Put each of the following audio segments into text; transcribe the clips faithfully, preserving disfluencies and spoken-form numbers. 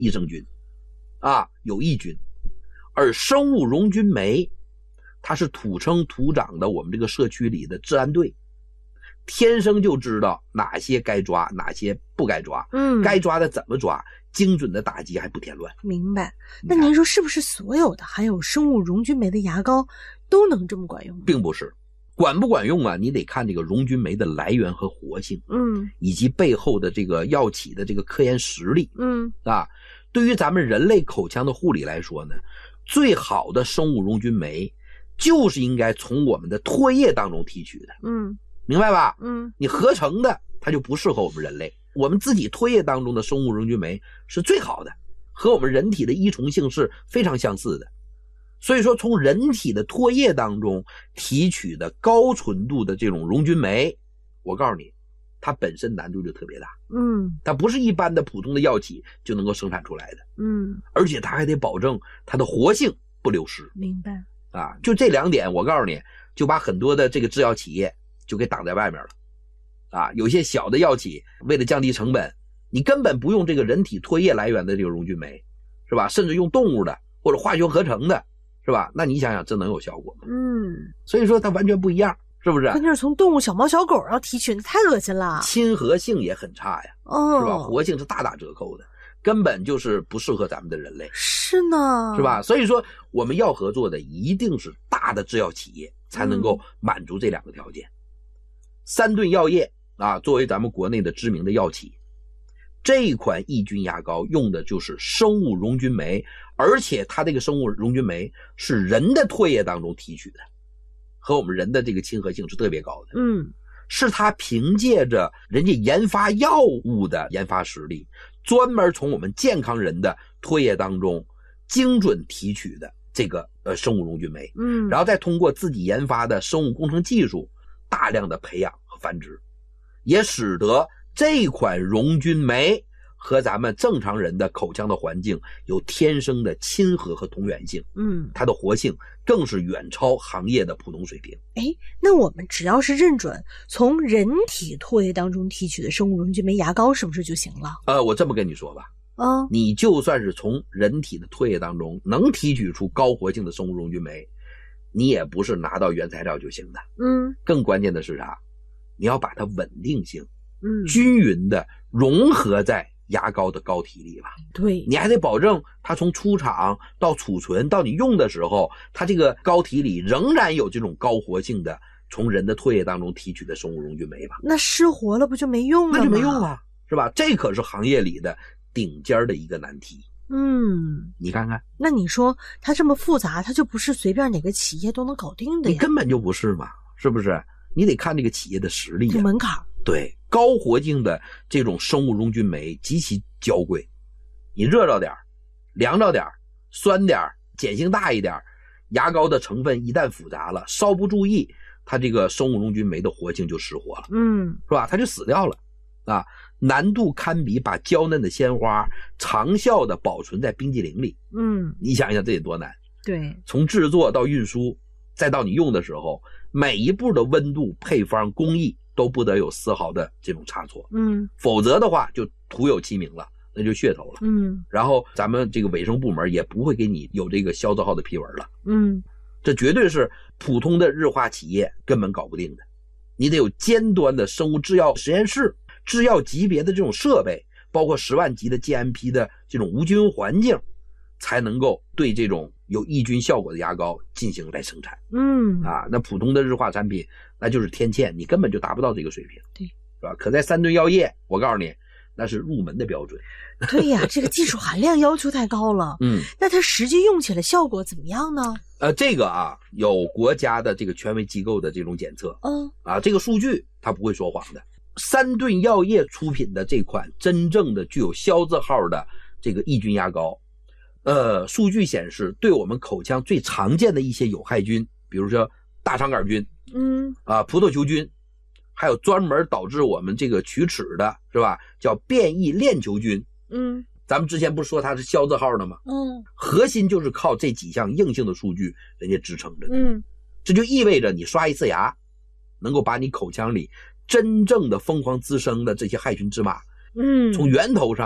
益生菌啊，有益菌。而生物溶菌酶它是土生土长的我们这个社区里的治安队，天生就知道哪些该抓哪些不该抓， 嗯， 该抓的怎么抓，精准的打击还不添乱。 明白。那您说是不是所有的含有生物溶菌酶的牙膏都能这么管用？ 并不是，管不管用啊，你得看这个溶菌酶的来源和活性， 嗯， 以及背后的这个药企的这个科研实力， 嗯啊，对于咱们人类口腔的护理来说呢，最好的生物溶菌酶就是应该从我们的唾液当中提取的， 嗯， 明白吧？ 嗯， 你合成的它就不适合我们人类，我们自己唾液当中的生物溶菌酶是最好的，和我们人体的依从性是非常相似的。所以说从人体的唾液当中提取的高纯度的这种溶菌酶，我告诉你它本身难度就特别大， 嗯， 它不是一般的普通的药企就能够生产出来的， 嗯， 而且它还得保证它的活性不流失。 明白。 啊，就这两点，我告诉你，就把很多的这个制药企业就给挡在外面了。啊，有些小的药企为了降低成本，你根本不用这个人体唾液来源的这个溶菌酶，是吧？甚至用动物的或者化学合成的，是吧？那你想想这能有效果吗？ 嗯， 所以说它完全不一样，是不是？ 关键是从动物小猫小狗要提取，那太恶心了， 亲和性也很差呀， 哦， 是吧？活性是大打折扣的，根本就是不适合咱们的人类。 是呢， 是吧？所以说我们要合作的一定是大的制药企业，才能够满足这两个条件。嗯、三顿药业啊，作为咱们国内的知名的药企，这一款抑菌牙膏用的就是生物溶菌酶，而且它这个生物溶菌酶是人的唾液当中提取的，和我们人的这个亲和性是特别高的。 嗯， 是它凭借着人家研发药物的研发实力，专门从我们健康人的唾液当中精准提取的这个呃生物溶菌酶， 嗯， 然后再通过自己研发的生物工程技术大量的培养和繁殖，也使得这款溶菌酶和咱们正常人的口腔的环境有天生的亲和和同源性， 嗯， 它的活性更是远超行业的普通水平。 哎，那我们只要是认准从人体唾液当中提取的生物溶菌酶牙膏是不是就行了？ 呃，我这么跟你说吧， 啊， 你就算是从人体的唾液当中能提取出高活性的生物溶菌酶，你也不是拿到原材料就行的。 嗯， 更关键的是啥？你要把它稳定性、 嗯， 均匀的融合在牙膏的膏体里吧。 对， 你还得保证它从出厂到储存到你用的时候，它这个膏体里仍然有这种高活性的从人的唾液当中提取的生物溶菌酶吧。 那失活了不就没用了吗？ 那就没用了，是吧？这可是行业里的顶尖的一个难题。 嗯， 你看看， 那你说它这么复杂，它就不是随便哪个企业都能搞定的呀？ 你根本就不是嘛，是不是？你得看这个企业的实力呀， 有门槛。 对，高活性的这种生物溶菌酶极其娇贵，你热着点凉着点酸点碱性大一点，牙膏的成分一旦复杂了，稍不注意，它这个生物溶菌酶的活性就失活了， 嗯， 是吧？它就死掉了啊，难度堪比把娇嫩的鲜花长效的保存在冰激凌里。 嗯， 你想想这得多难？ 对， 从制作到运输，再到你用的时候，每一步的温度、配方、工艺都不得有丝毫的这种差错， 嗯， 否则的话就徒有其名了，那就噱头了。 嗯， 然后咱们这个卫生部门也不会给你有这个消字号的批文了。 嗯， 这绝对是普通的日化企业根本搞不定的，你得有尖端的生物制药实验室、制药级别的这种设备，包括十万级的 G M P 的这种无菌环境，才能够对这种有抑菌效果的牙膏进行来生产。 嗯， 啊，那普通的日化产品那就是天堑，你根本就达不到这个水平， 对， 是吧？可在三顿药业，我告诉你，那是入门的标准。 对呀，这个技术含量要求太高了。 嗯， 那它实际用起来效果怎么样呢？ 呃，这个啊，有国家的这个权威机构的这种检测， 嗯， 啊，这个数据它不会说谎的。三顿药业出品的这款真正的具有消字号的这个抑菌牙膏，呃，数据显示，对我们口腔最常见的一些有害菌，比如说大肠杆菌， 嗯， 啊，葡萄球菌，还有专门导致我们这个龋齿的，是吧？叫变异链球菌。 嗯， 咱们之前不是说它是消字号的吗？ 嗯， 核心就是靠这几项硬性的数据人家支撑着的。 嗯， 这就意味着你刷一次牙，能够把你口腔里真正的疯狂滋生的这些害群之马， 嗯， 从源头上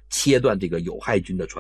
切断这个有害菌的传